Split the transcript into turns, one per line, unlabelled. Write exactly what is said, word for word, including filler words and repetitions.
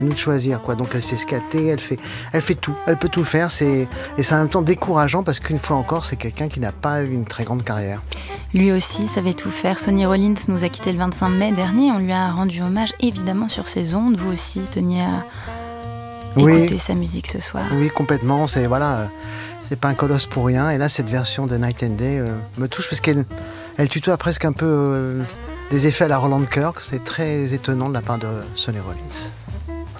nous de choisir, quoi. Donc elle sait skater, elle fait, elle fait tout, elle peut tout faire. C'est, et c'est en même temps décourageant parce qu'une fois encore, c'est quelqu'un qui n'a pas eu une très grande carrière.
Lui aussi savait tout faire. Sonny Rollins nous a quittés le vingt-cinq mai dernier. On lui a rendu hommage évidemment sur ses ondes. Vous aussi teniez à écouter oui. sa musique ce soir.
Oui, complètement. C'est voilà, c'est pas un colosse pour rien. Et là, cette version de Night and Day euh, me touche parce qu'elle, elle tutoie presque un peu euh, des effets à la Roland Kirk. C'est très étonnant de la part de Sonny Rollins.